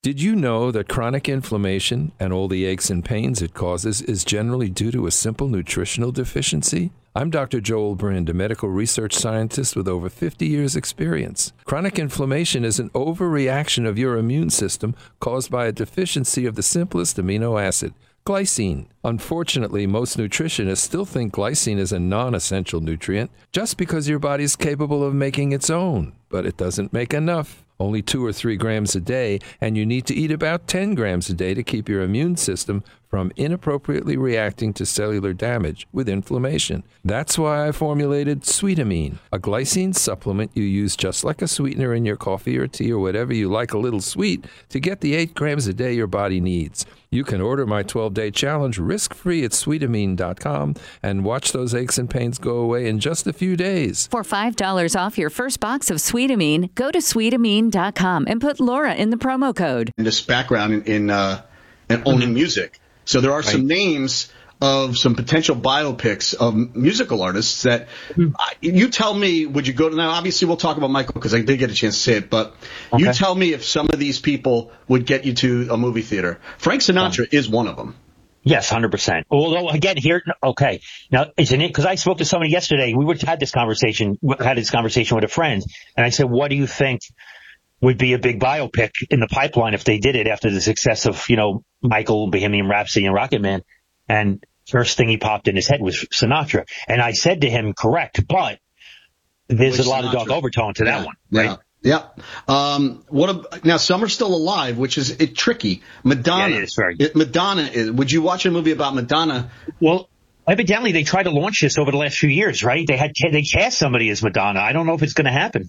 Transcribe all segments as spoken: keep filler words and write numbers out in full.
Did you know that chronic inflammation and all the aches and pains it causes is generally due to a simple nutritional deficiency? I'm Doctor Joel Brind, a medical research scientist with over fifty years' experience. Chronic inflammation is an overreaction of your immune system caused by a deficiency of the simplest amino acid, glycine. Unfortunately, most nutritionists still think glycine is a non-essential nutrient just because your body is capable of making its own, but it doesn't make enough. Only two or three grams a day, and you need to eat about ten grams a day to keep your immune system from inappropriately reacting to cellular damage with inflammation. That's why I formulated Sweetamine, a glycine supplement you use just like a sweetener in your coffee or tea or whatever you like a little sweet to get the eight grams a day your body needs. You can order my twelve-day challenge risk-free at sweetamine dot com and watch those aches and pains go away in just a few days. For five dollars off your first box of Sweetamine, go to sweetamine dot com and put Laura in the promo code. And this background in, in, uh, in owning mm-hmm. music. So there are right. some names of some potential biopics of musical artists that mm-hmm. uh, you tell me, would you go to now? Obviously, we'll talk about Michael because I did get a chance to say it, but okay. you tell me if some of these people would get you to a movie theater. Frank Sinatra yeah. is one of them. Yes, one hundred percent. Although, again, here, okay. Now, it's an, because I spoke to somebody yesterday. We had this conversation, had this conversation with a friend, and I said, what do you think would be a big biopic in the pipeline if they did it after the success of, you know, Michael, Bohemian Rhapsody, and Rocket Man? And first thing he popped in his head was Sinatra. And I said to him, correct, but there's Which a lot Sinatra? of dark overtone to that yeah, one, right? Yeah. yeah. Um, what a, now, some are still alive, which is it, tricky. Madonna. Yeah, it is very. It, Madonna is. Would you watch a movie about Madonna? Well, evidently they tried to launch this over the last few years, right? They had they cast somebody as Madonna. I don't know if it's going to happen.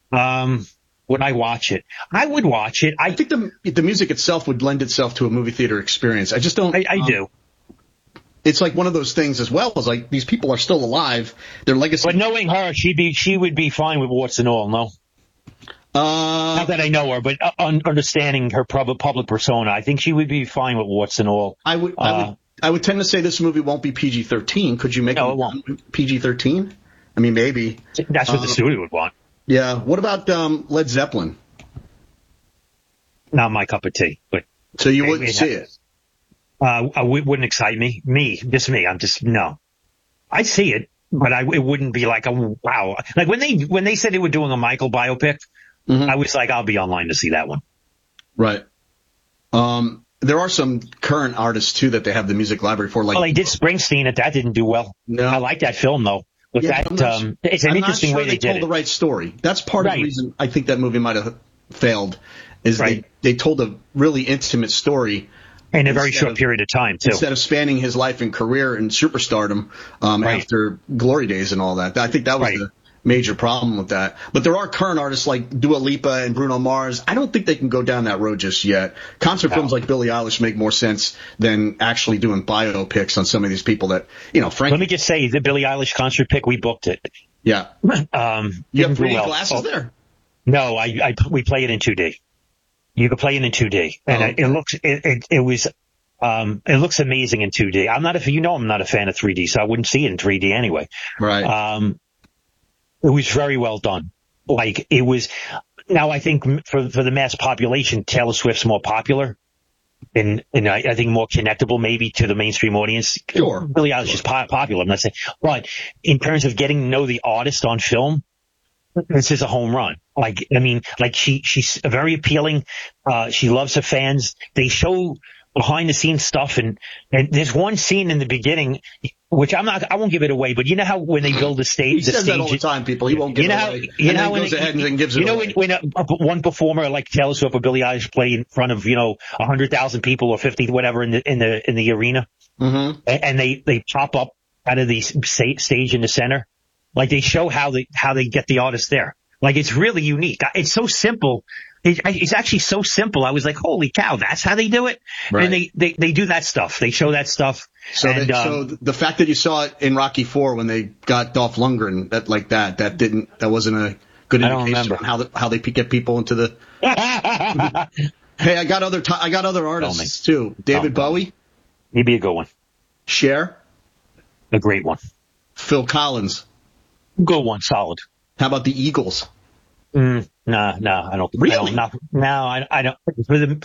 Um, would I watch it? I would watch it. I, I think the the music itself would lend itself to a movie theater experience. I just don't. I, I um, do. It's like one of those things as well as like these people are still alive. Their legacy. But knowing her, she'd be she would be fine with warts and all. No. Uh, Not that I know her, but uh, understanding her public public persona, I think she would be fine with warts and all. I would. Uh, I would. I would tend to say this movie won't be P G thirteen. Could you make no, it, it won't. P G thirteen? I mean, maybe. That's what uh, the studio would want. Yeah. What about um, Led Zeppelin? Not my cup of tea. But so you wouldn't see it? Uh, it wouldn't excite me. Me, just me. I'm just no. I'd see it, but I it wouldn't be like a wow. Like when they when they said they were doing a Michael biopic, mm-hmm. I was like, I'll be online to see that one. Right. Um. There are some current artists too that they have the music library for. Like, well, they did Springsteen, and that didn't do well. No, I like that film though. With yeah, that, not, um, it's an I'm interesting not sure way they, they told did the it. right story. That's part right. of the reason I think that movie might have failed. Is right. they they told a really intimate story in a very short of, period of time too. Instead of spanning his life and career and superstardom um, right. after Glory Days and all that. I think that was right. the major problem with that. But there are current artists like Dua Lipa and Bruno Mars. I don't think they can go down that road just yet. Concert no. films like Billie Eilish make more sense than actually doing biopics on some of these people that, you know, frankly. Let me just say, the Billie Eilish concert pick, we booked it. Yeah. Um, you have three D well. glasses oh, there? No, I, I, we play it in two D. You can play it in two D. And oh, okay. it, it looks, it, it, it was, um, it looks amazing in two D. I'm not a, you know, I'm not a fan of three D, so I wouldn't see it in three D anyway. Right. Um, It was very well done. Like it was. Now I think for for the mass population, Taylor Swift's more popular, and and I, I think more connectable maybe to the mainstream audience. Sure. Billie Eilish is po- popular. I'm not saying, but in terms of getting to know the artist on film, this is a home run. Like I mean, like she she's very appealing. Uh, she loves her fans. They show behind the scenes stuff, and and there's one scene in the beginning. Which I'm not, I won't give it away, but you know how when they build the stage, he the says stage, that all the time. People, he won't give you know it how, away. You and know then when goes it, ahead and gives it you know away. when, when a, one performer like Taylor Swift or Billie Eilish play in front of you know a hundred thousand people or fifty whatever in the in the in the arena, mm-hmm. and, and they they pop up out of the stage in the center, like they show how they how they get the artist there. Like it's really unique. It's so simple. It's actually so simple. I was like, holy cow, that's how they do it. Right. And they, they, they do that stuff. They show that stuff. So, and, they, um, so the fact that you saw it in Rocky Four when they got Dolph Lundgren that like that, that didn't, that wasn't a good indication on how the, how they get people into the. Hey, I got other, t- I got other artists too. David Bowie. He'd be a good one. Cher. A great one. Phil Collins. Good one. Solid. How about the Eagles? Mm, nah, nah, I don't. Really? I don't, not, no, I, I don't. For the